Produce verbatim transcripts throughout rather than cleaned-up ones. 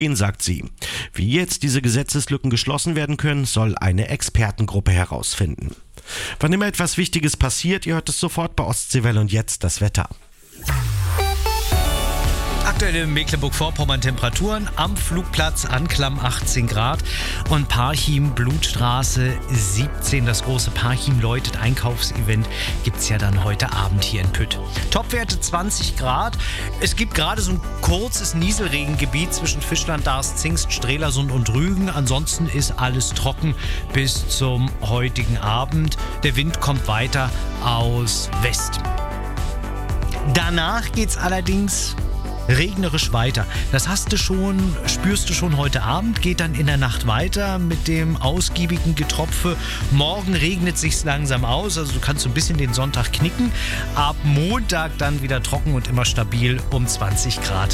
sagt sie. Wie jetzt diese Gesetzeslücken geschlossen werden können, soll eine Expertengruppe herausfinden. Wann immer etwas Wichtiges passiert, ihr hört es sofort bei Ostseewelle und jetzt das Wetter. Aktuelle Mecklenburg-Vorpommern-Temperaturen am Flugplatz Anklam achtzehn Grad und Parchim Blutstraße siebzehn. Das große Parchim läutet Einkaufsevent gibt es ja dann heute Abend hier in Pütt. Topwerte zwanzig Grad. Es gibt gerade so ein kurzes Nieselregengebiet zwischen Fischland, Darß, Zingst, Strelasund und Rügen. Ansonsten ist alles trocken bis zum heutigen Abend. Der Wind kommt weiter aus West. Danach geht es allerdings regnerisch weiter. Das hast du schon, spürst du schon heute Abend, geht dann in der Nacht weiter mit dem ausgiebigen Getropfe. Morgen regnet es sich langsam aus, also du kannst so ein bisschen den Sonntag knicken. Ab Montag dann wieder trocken und immer stabil um zwanzig Grad.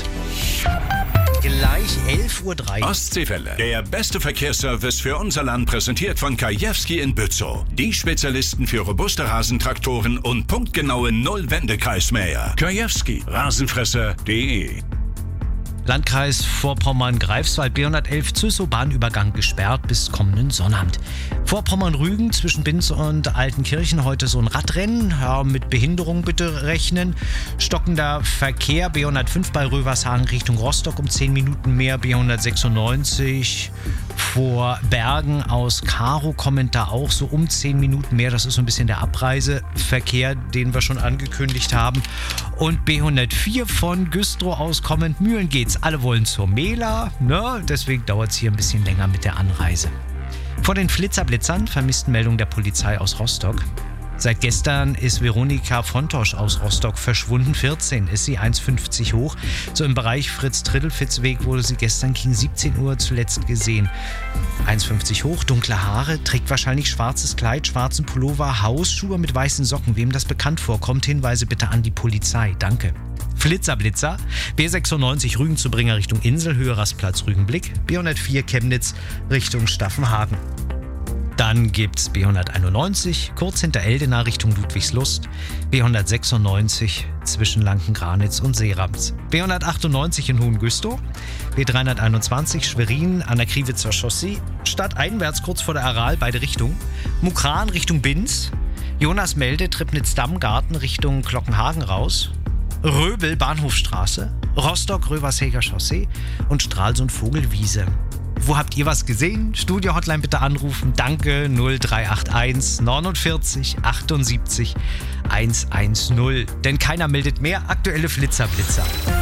Gleich elf Uhr drei. Ostseewelle. Der beste Verkehrsservice für unser Land, präsentiert von Kajewski in Bützow. Die Spezialisten für robuste Rasentraktoren und punktgenaue Null-Wendekreismäher. Kajewski. Rasenfresser punkt de. Landkreis Vorpommern-Greifswald, B hundertelf Züssow, Bahnübergang gesperrt bis kommenden Sonnabend. Vorpommern-Rügen zwischen Binz und Altenkirchen heute so ein Radrennen. Ja, mit Behinderung bitte rechnen. Stockender Verkehr, B hundertfünf bei Rövershagen Richtung Rostock um zehn Minuten mehr. B hundertsechsundneunzig vor Bergen aus Karo kommt da auch so um zehn Minuten mehr. Das ist so ein bisschen der Abreiseverkehr, den wir schon angekündigt haben. Und B hundertvier von Güstrow aus kommend Mühlen geht's. Alle wollen zur Mela, ne? Deswegen dauert es hier ein bisschen länger mit der Anreise. Vor den Flitzerblitzern, Vermisstenmeldung der Polizei aus Rostock. Seit gestern ist Veronika Fontosch aus Rostock verschwunden. vierzehn ist sie, eins fünfzig hoch. So im Bereich Fritz-Trittelfitz-Weg wurde sie gestern gegen siebzehn Uhr zuletzt gesehen. eins fünfzig hoch, dunkle Haare, trägt wahrscheinlich schwarzes Kleid, schwarzen Pullover, Hausschuhe mit weißen Socken. Wem das bekannt vorkommt, Hinweise bitte an die Polizei. Danke. Flitzerblitzer, B sechsundneunzig Rügen zu Bringer Richtung Insel, Höhe Rastplatz Rügenblick, B hundertvier Chemnitz Richtung Staffenhagen. Dann gibt's B hunderteinundneunzig, kurz hinter Eldena Richtung Ludwigslust, B hundertsechsundneunzig zwischen Lanken-Granitz und Seerams, B hundertachtundneunzig in Hohengüstow, B dreihunderteinundzwanzig Schwerin an der Kriwitzer Chaussee, stadteinwärts kurz vor der Aral, beide Richtungen, Mukran Richtung Binz, Jonas Melde Triebnitz-Dammgarten Richtung Glockenhagen raus, Röbel Bahnhofstraße, Rostock Rövershager Chaussee und Stralsund Vogelwiese. Wo habt ihr was gesehen? Studio-Hotline bitte anrufen. Danke, null drei acht eins neunundvierzig achtundsiebzig hundertzehn. Denn keiner meldet mehr aktuelle Flitzerblitzer.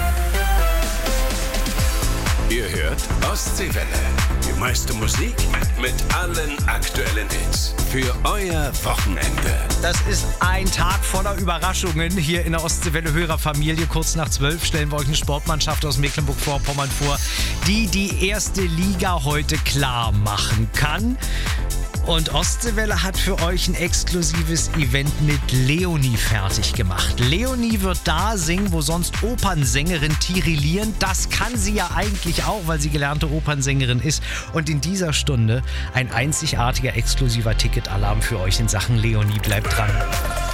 Ihr hört Ostseewelle. Die meiste Musik mit allen aktuellen Hits. Für euer Wochenende. Das ist ein Tag voller Überraschungen hier in der Ostseewelle Hörerfamilie. Kurz nach zwölf stellen wir euch eine Sportmannschaft aus Mecklenburg-Vorpommern vor, die die erste Liga heute klar machen kann. Und Ostseewelle hat für euch ein exklusives Event mit Leonie fertig gemacht. Leonie wird da singen, wo sonst Opernsängerin tirillieren. Das kann sie ja eigentlich auch, weil sie gelernte Opernsängerin ist. Und in dieser Stunde ein einzigartiger, exklusiver Ticketalarm für euch in Sachen Leonie. Bleibt dran.